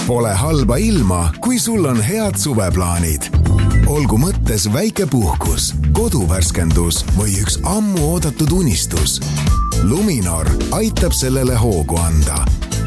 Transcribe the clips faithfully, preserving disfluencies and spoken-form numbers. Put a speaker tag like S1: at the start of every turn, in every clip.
S1: Pole halba ilma, kui sul on head suveplaanid. Olgu mõttes väike puhkus, koduvärskendus või üks ammu oodatud unistus. Luminor aitab sellele hoogu anda.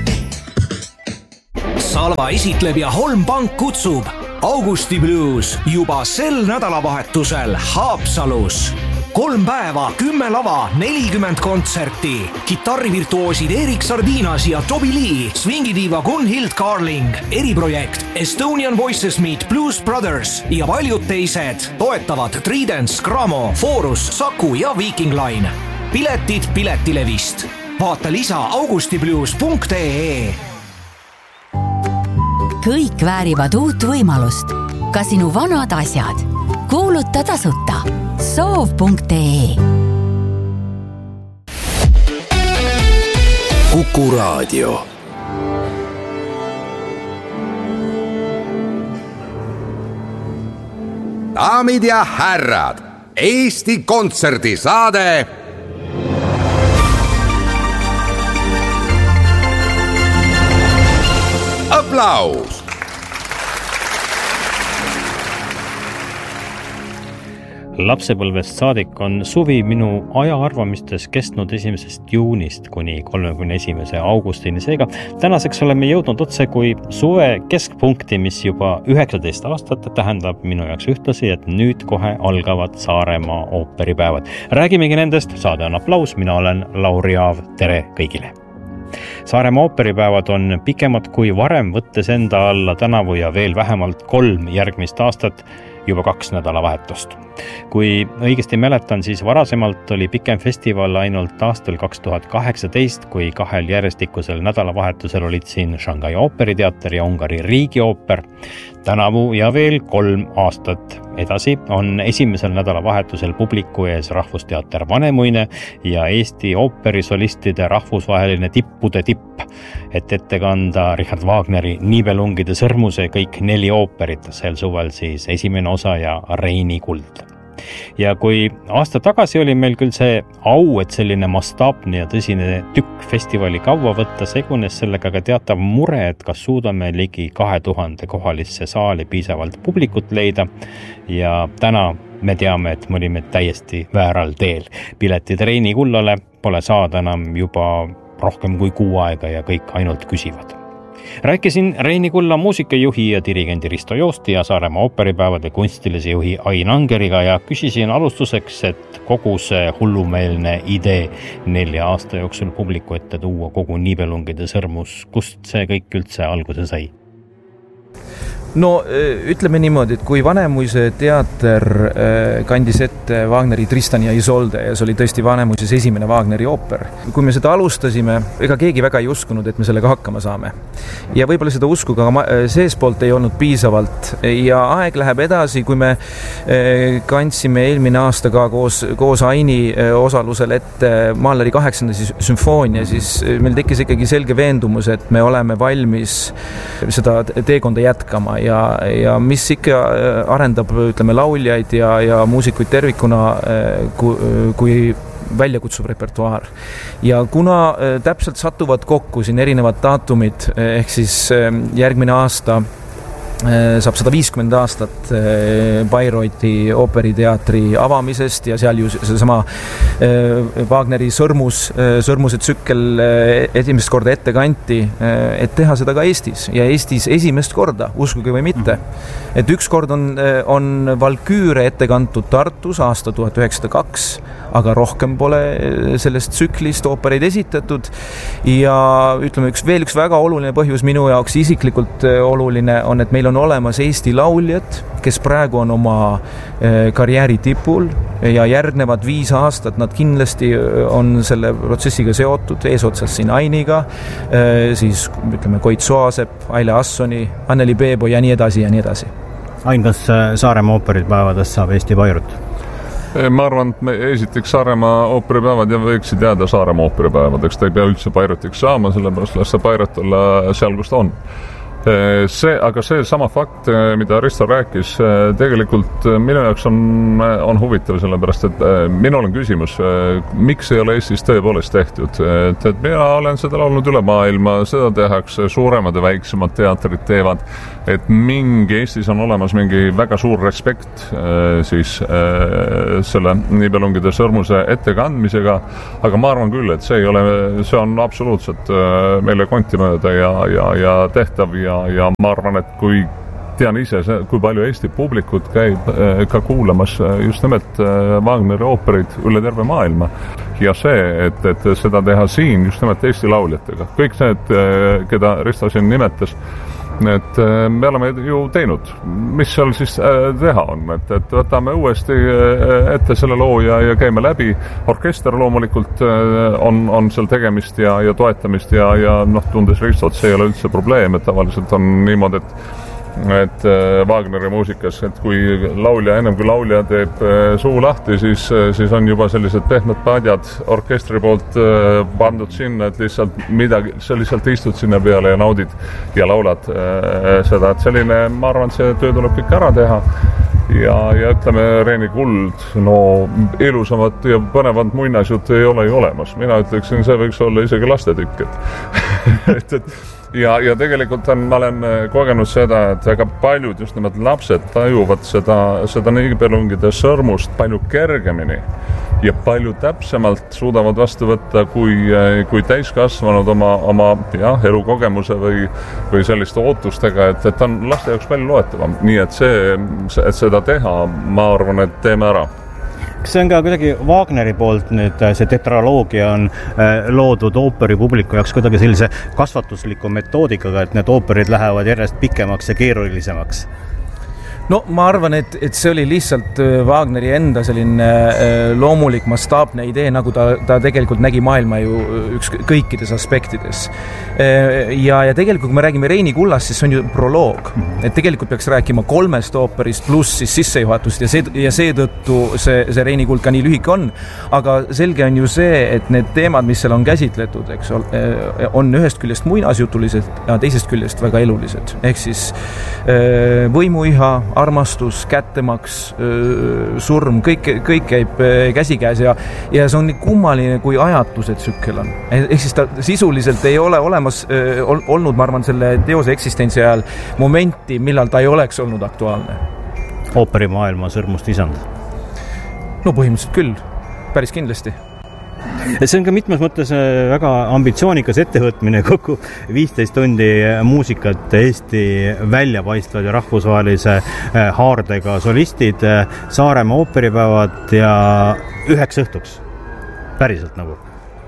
S2: Salva esitleb ja Holmpank kutsub Augusti Blues juba sel nädalavahetusel Haapsalus. Kolm päeva, kümme lava, nelikümmend kontserti. Kitarrivirtuoosid Erik Sardinas ja Toby Lee, swingidiiva Gunhild Carling, eriprojekt Estonian Voices Meet Blues Brothers ja paljud teised toetavad Tridents, Gramo, Forus, Saku ja Viking Line. Piletid Piletilevist. Vaata lisa augustiblues punkt ee.
S3: Kõik väärivad uut võimalust. Ka sinu vanad asjad. Kuuluta tasuta. soov punkt ee.
S1: Kuku Raadio.
S4: Daamid ja härrad, Eesti kontserdisaade Aplaus!
S5: Lapsepõlvest saadik on suvi minu ajaarvamistes kestnud esimesest juunist kuni kolmekümne esimese augustini. Seega tänaseks oleme jõudnud otse kui suve keskpunkti, mis juba üheksateist aastat tähendab minu jaoks ühtlasi, et nüüd kohe algavad Saaremaa ooperipäevad. Räägimegi nendest, saade on Aplaus, mina olen Lauri Aav, tere kõigile! Saaremaa ooperipäevad on pikemad kui varem, võttes enda alla tänavu ja veel vähemalt kolm järgmist aastat, juba kaks nädalavahetust. Kui õigesti mäletan, siis varasemalt oli pikem festival ainult aastal kaks tuhat kaheksateist, kui kahel järjestikusel nädalavahetusel olid siin Shanghai ooperiteater ja Ungari riigiooper. Tänavu ja veel kolm aastat edasi on esimesel nädalavahetusel publiku ees Rahvusteater Vanemuine ja Eesti ooperisolistide rahvusvaheline tippude tipp, et ette kanda Richard Wagneri Nibelungide sõrmuse kõik neli ooperit, sel suvel siis esimene osa ja Reini kuld. Ja kui aasta tagasi oli meil küll see au, et selline mastaapne ja tõsine tükk festivali kaua võtta, segunes sellega ka teatav mure, et kas suudame ligi kahe tuhande kohalisse saali piisavalt publikut leida ja täna me teame, et me olime täiesti vääral teel. Piletid Reini kullale pole saada enam juba rohkem kui kuu aega ja kõik ainult küsivad. Rääkisin Reini kulla muusikajuhi ja dirigendi Risto Joosti ja Saaremaa ooperipäevade kunstilise juhi Ain Angeriga ja küsisin alustuseks, et kogu see hullumeelne idee nelja aasta jooksul publiku ette tuua kogu Nibelungide sõrmus, kust see kõik üldse alguse sai?
S6: No ütleme niimoodi, et kui Vanemuise teater kandis ette Wagneri Tristan ja Isolde ja see oli tõesti Vanemuises esimene Wagneri ooper. Kui me seda alustasime, ega keegi väga ei uskunud, et me sellega hakkama saame. Ja võib-olla seda usku ka seespoolt ei olnud piisavalt ja aeg läheb edasi, kui me kandsime eelmine aasta ka koos, koos Aini osalusel ette Mahleri kaheksanda sümfoonia, siis meil tekkis ikkagi selge veendumus, et me oleme valmis seda teekonda jätkama ja, ja mis ikka arendab, ütleme, lauljaid ja, ja muusikuid tervikuna, kui, kui väljakutsuv repertuaar. Ja kuna täpselt satuvad kokku siin erinevad daatumid, ehk siis järgmine aasta saab sada viiskümmend aastat Bayreuthi ooperiteatri avamisest ja seal ju seesama Wagneri sõrmus, sõrmuse tsükkel esimest korda ette kanti, et teha seda ka Eestis ja Eestis esimest korda, uskuge või mitte. Et üks kord on, on Valküüre ette kantud Tartus aasta tuhat üheksasada kaks, aga rohkem pole sellest tsüklist oopereid esitatud ja ütleme, üks, veel üks väga oluline põhjus minu jaoks isiklikult oluline on, et meil on olemas Eesti lauljad, kes praegu on oma karjääri tipul ja järgnevad viis aastat nad kindlasti on selle protsessiga seotud, eesotsas siin Ainiga, siis ütleme Koit Soasepp, Aile Assoni, Anneli Peebo ja nii edasi ja nii edasi.
S5: Ain, kas Saaremaa ooperipäevadest saab Eesti Bayreuth?
S7: Ma arvan, et me esiteks Saaremaa ooperipäevad ja võiksid jääda Saaremaa ooperipäevadeks, ta ei pea üldse Bayreuthiks saama, sellepärast las see Bayreuth olla seal, kus ta on. See, aga see sama fakt, mida Risto rääkis, tegelikult minu jaoks on, on huvitav, sellepärast, et minul on küsimus, miks ei ole Eestis tõepoolest tehtud. Et, et mina olen seda laulnud üle maailma, seda tehakse, suuremad ja väiksemad teatrid teevad, et mingi Eestis on olemas mingi väga suur respekt siis selle Nibelungide sõrmuse ettekandmisega, aga ma arvan küll, et see ei ole, see on absoluutselt meile konti mööda ja, ja, ja tehtav ja ja ma arvan, et kui tean ise, kui palju Eesti publikut käib ka kuulamas just nimelt Wagneri oopereid üle terve maailma ja see, et, et seda teha siin just nimelt Eesti lauljatega. Kõik need, keda Risto siin nimetas, et me oleme ju teinud, mis seal siis teha on, et, et võtame uuesti ette selle loo ja, ja käime läbi. Orkester loomulikult on, on seal tegemist ja, ja toetamist ja, ja noh, tundes Ristot, see ei ole üldse probleem, et tavaliselt on niimoodi, et et Wagneri muusikas, et kui laulja, ennem kui laulja teeb suu lahti, siis, siis on juba sellised pehmed padjad orkestri poolt pandud sinna, et lihtsalt midagi, sa lihtsalt istud sinna peale ja naudid ja laulad seda, et selline, ma arvan, see töö tuleb kõik ära teha ja, ja ütleme, Reeni Kuld, no ilusamat ja põnevat muinasjuttu ei ole ju olemas. Mina ütleksin, see võiks olla isegi lastetükk, et, et, et ja, ja tegelikult on, ma olen kogenud seda, et väga paljud just nimelt lapsed tajuvad seda, seda Nibelungide sõrmust palju kergemini ja palju täpsemalt suudavad vastu võtta kui, kui täiskasvanud oma, oma jah, elukogemuse või, või selliste ootustega, et, et on laste jaoks palju loetavam. Nii et see, et seda teha, ma arvan, et teeme ära.
S5: Kas see on ka kuidagi Wagneri poolt nüüd, see tetraloogia on loodud ooperi publiku jaoks kuidagi sellise kasvatusliku metoodikaga, et need ooperid lähevad järjest pikemaks ja keerulisemaks?
S6: No ma arvan, et, et see oli lihtsalt Wagneri enda selline loomulik mastaapne idee, nagu ta, ta tegelikult nägi maailma ju üks kõikides aspektides. Ja, ja tegelikult, kui me räägime Reini Kullast, siis see on ju proloog. Et tegelikult peaks rääkima kolmest ooperist pluss siis sissejuhatust ja, see, ja seetõttu see, see Reini Kuld ka nii lühike on. Aga selge on ju see, et need teemad, mis seal on käsitletud, eks, on ühest küljest muinasjutulised ja teisest küljest väga elulised. Ehk siis võimuiha, armastus, kättemaks, surm, kõik, kõik käib käsikäes ja, ja see on nii kummaline, kui ajatused sükkel on. Ehk siis ta sisuliselt ei ole olemas ol, olnud, ma arvan, selle teose eksistentsi ajal momenti, millal ta ei oleks olnud aktuaalne.
S5: Ooperimaailma sõrmust isand?
S6: No põhimõtteliselt küll, päris kindlasti.
S5: See on ka mitmes mõttes väga ambitsioonikas ettevõtmine, kokku viisteist tundi muusikat, Eesti väljapaistvad ja rahvusvahelise haardega solistid, Saaremaa ooperipäevad ja üheks õhtuks. Päriselt nagu.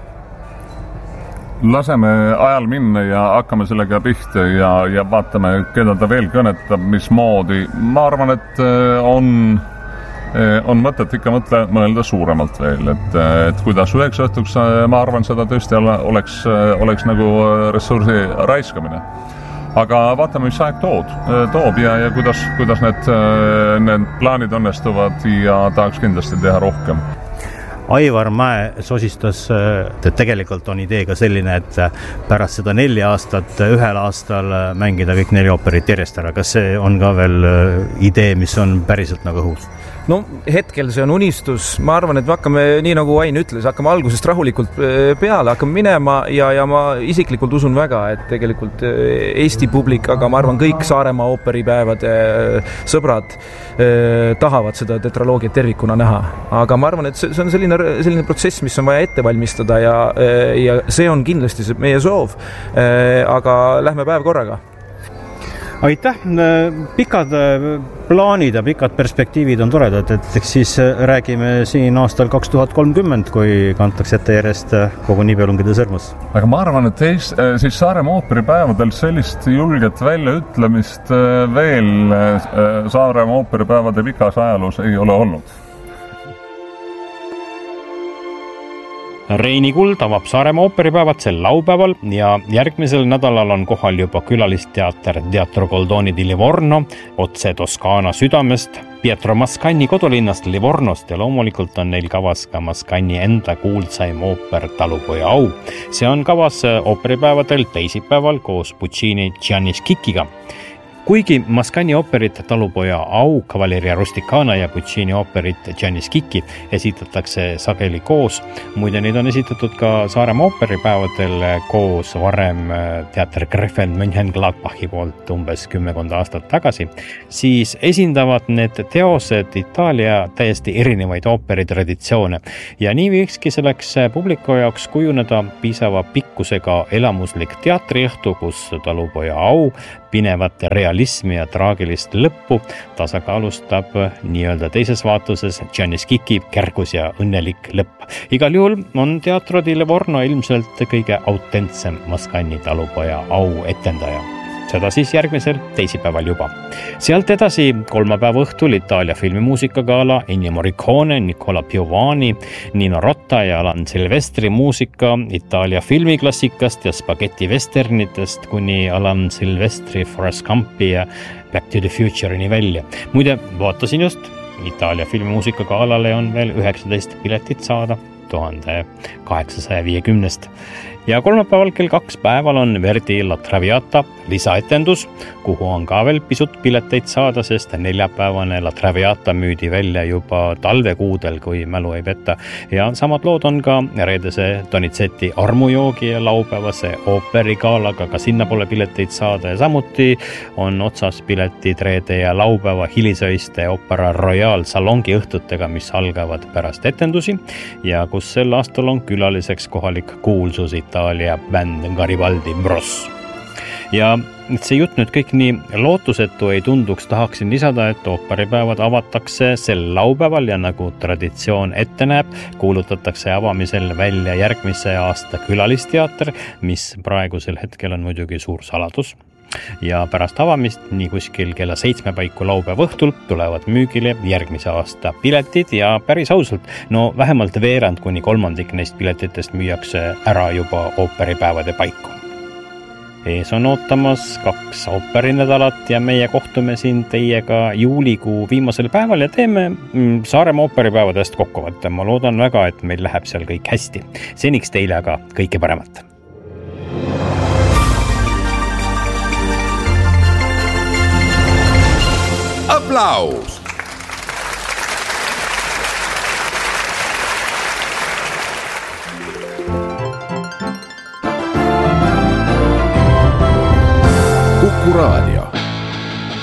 S7: Laseme ajal minna ja hakkame sellega pihta ja, ja vaatame, keda ta veel kõnetab, mis moodi. Ma arvan, et on on mõtet ikka mõtle, mõelda suuremalt veel, et, et kuidas üheks õhtuks, ma arvan, seda tõesti oleks, oleks nagu ressursi raiskamine. Aga vaatame, mis aeg tood, toob ja, ja kuidas, kuidas need, need plaanid õnnestuvad ja tahaks kindlasti teha rohkem.
S5: Aivar Mäe sosistas, et tegelikult on idee ka selline, et pärast seda neli aastat ühel aastal mängida kõik neli ooperit järjest ära. Kas see on ka veel idee, mis on päriselt nagu õhus?
S6: No hetkel see on unistus. Ma arvan, et me hakkame, nii nagu Ain ütles, hakkame algusest rahulikult peale, hakkame minema ja, ja ma isiklikult usun väga, et tegelikult Eesti publik, aga ma arvan, kõik Saaremaa ooperipäevade sõbrad tahavad seda tetraloogiat tervikuna näha. Aga ma arvan, et see on selline, selline protsess, mis on vaja ette valmistada ja, ja see on kindlasti meie soov. Aga lähme päev korraga.
S5: Aitäh, pikad plaanid ja pikad perspektiivid on toredad, et eks siis räägime siin aastal kaks tuhat kolmkümmend, kui kantakse ette järjest kogu Nibelungide sõrmus.
S7: Aga ma arvan, et teis, siis Saaremaa ooperipäevadel sellist julget väljaütlemist veel Saaremaa ooperipäevade pikas ajaloos ei ole olnud.
S5: Reini Kuld avab Saaremaa ooperipäevad sel laupäeval ja järgmisel nädalal on kohal juba külalisteater Teatro Goldoni di Livorno otse Toskaana südamest, Pietro Mascagni kodulinnast Livornost ja loomulikult on neil kavas ka Mascagni enda kuulsaim ooper Talupoja au. See on kavas ooperipäevadel teisipäeval koos Puccini Giannis Kikiga. Kuigi Mascagni ooperit Talupoja au, Cavalleria Rusticana ja Puccini ooperit Giannis Kiki esitatakse sageli koos. Muide, neid on esitatud ka Saaremaa ooperipäevadel koos varem teater Greffen Mönchengladbachi poolt umbes kümmekond aastat tagasi. Siis esindavad need teosed Itaalia täiesti erinevaid ooperitraditsioone ja nii võikski selleks publiku jaoks kujuneda piisava pikkusega elamuslik teatriõhtu, kus Talupoja au pinevat realismi ja traagilist lõppu tasakaalustab nii-öelda teises vaatuses Giannis Kiki kergus ja õnnelik lõpp. Igal juhul on Teatro di Livorno ilmselt kõige autentsem Mascagni Talupoja au etendaja. Seda siis järgmisel teisipäeval juba. Sealt edasi kolmapäeva õhtul Itaalia filmimuusikagala Ennio Morricone, Nicola Piovani, Nino Rota ja Alan Silvestri muusika Itaalia filmiklassikast ja spaghetti westernitest kuni Alan Silvestri Forrest Gumpi ja Back to the Future'ini välja. Muide, vaatasin just, Itaalia filmimuusikagalale on veel üheksateist piletit saada tuhande kaheksasaja viiekümnest. Ja kolmapäeval kell kaks päeval on Verdi La Traviata lisaetendus, kuhu on ka veel pisut pileteid saada, sest neljapäevane La Traviata müüdi välja juba talvekuudel, kui mälu ei petta. Ja samad lood on ka reedese Donizetti armujoogi ja laupäevase ooperigaalaga, ka sinna pole pileteid saada. Ja samuti on otsas piletid reede ja laupäeva hilisöiste Opera Royal salongi õhtutega, mis algavad pärast etendusi ja kus sel aastal on külaliseks kohalik kuulsus Itaalia bänd Garibaldi Bros. Ja see jutt nüüd kõik nii lootusetu ei tunduks, tahaksin lisada, et ooperipäevad avatakse sel laupäeval ja nagu traditsioon ette näeb, kuulutatakse avamisel välja järgmise aasta külalisteater, mis praegusel hetkel on muidugi suur saladus. Ja pärast avamist nii kuskil kella seitsme paiku laupäeva õhtul tulevad müügile järgmise aasta piletid ja päris ausalt, no vähemalt veerand kuni kolmandik neist piletitest müüakse ära juba ooperipäevade paiku. Ees on ootamas kaks ooperinädalat ja meie kohtume siin teiega juulikuu viimasel päeval ja teeme Saaremaa ooperipäevadest kokkuvõtte. Ma loodan väga, et meil läheb seal kõik hästi. Seniks teile aga kõike paremat.
S4: Aplaus! Kuku Raadio.